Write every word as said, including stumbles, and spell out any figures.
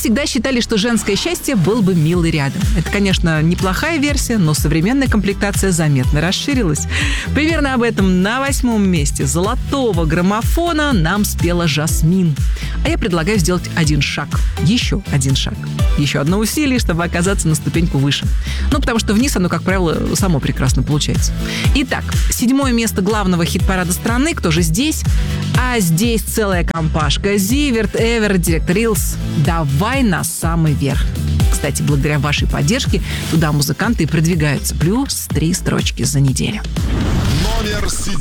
всегда считали, что «Женское счастье» был бы милый рядом. Это, конечно, неплохая версия, но современная комплектация заметно расширилась. Примерно об этом на восьмом месте золотого граммофона нам спела Жасмин. А я предлагаю сделать один шаг. Еще один шаг. Еще одно усилие, чтобы оказаться на ступеньку выше. Ну, потому что вниз оно, как правило, само прекрасно получается. Итак, седьмое место главного хит-парада страны. Кто же здесь? А здесь целая компашка. Зиверт, Эвер, Директор Рилс. Давай на самый верх. Кстати, благодаря вашей поддержке туда музыканты и продвигаются. Плюс три строчки за неделю. Номер седьмой.